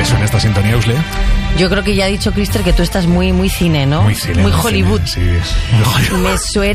te suena esta sintonía, Usle? Yo creo que ya ha dicho Crister que tú estás muy cine, ¿no? Muy cine. Muy Hollywood. Cine, sí, muy Hollywood.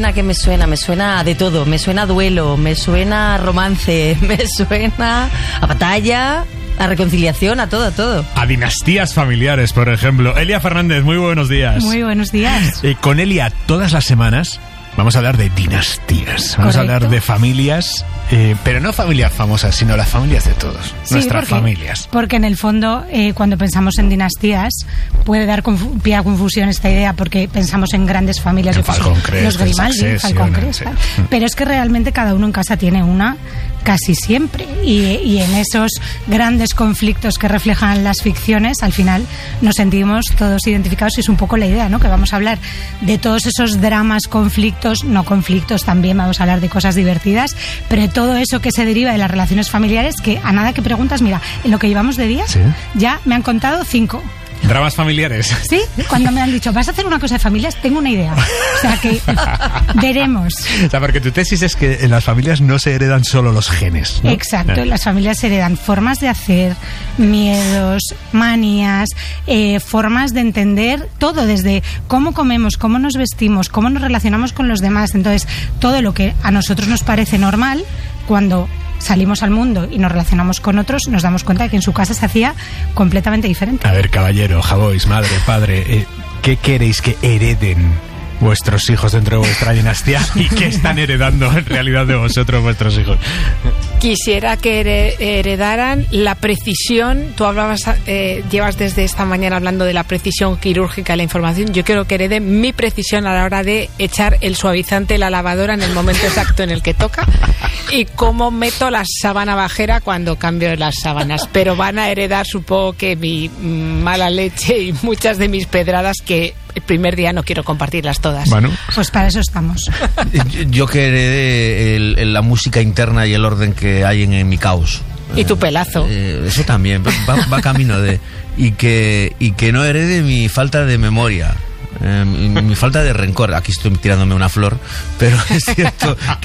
Me suena de todo. Me suena a duelo, me suena a romance, me suena a batalla, a reconciliación, a todo. A dinastías familiares, por ejemplo. Elia Fernández, muy buenos días. Muy buenos días. Con Elia todas las semanas vamos a hablar de dinastías. Vamos a hablar de familias, pero no familias famosas, sino las familias de todos. Sí, nuestras familias. Porque en el fondo, cuando pensamos en dinastías, puede dar pie a confusión esta idea, porque pensamos en grandes familias de los Grimaldi, Falcón Crest. Sí. Pero es que realmente cada uno en casa tiene una casi siempre. Y en esos grandes conflictos que reflejan las ficciones, al final nos sentimos todos identificados, y es un poco la idea, ¿no? Que vamos a hablar de todos esos dramas, conflictos, no conflictos, también vamos a hablar de cosas divertidas, pero todo eso que se deriva de las relaciones familiares, que a nada que preguntas, mira, en lo que llevamos de día, ¿sí? Ya me han contado 5. ¿Dramas familiares? Sí, cuando me han dicho, ¿vas a hacer una cosa de familias? Tengo una idea. O sea que veremos. O sea, porque tu tesis es que en las familias no se heredan solo los genes, ¿no? Exacto, en las familias se heredan formas de hacer, miedos, manías, formas de entender todo, desde cómo comemos, cómo nos vestimos, cómo nos relacionamos con los demás. Entonces, todo lo que a nosotros nos parece normal, cuando salimos al mundo y nos relacionamos con otros, nos damos cuenta de que en su casa se hacía completamente diferente. A ver, caballero, Javois, madre, padre, ¿qué queréis que hereden vuestros hijos dentro de vuestra dinastía? ¿Y qué están heredando en realidad de vosotros vuestros hijos? Quisiera que heredaran la precisión. Tú hablabas, llevas desde esta mañana hablando de la precisión quirúrgica de la información. Yo quiero que hereden mi precisión a la hora de echar el suavizante en la lavadora en el momento exacto en el que toca, y cómo meto la sábana bajera cuando cambio las sábanas. Pero van a heredar, supongo, que mi mala leche y muchas de mis pedradas, que el primer día no quiero compartirlas todas. Bueno. Pues para eso estamos. Yo que heredé la música interna y el orden que hay en mi caos. Y tu pelazo. Eso también, va camino de... Y que no herede mi falta de memoria. Mi falta de rencor. Aquí estoy tirándome una flor, pero es cierto que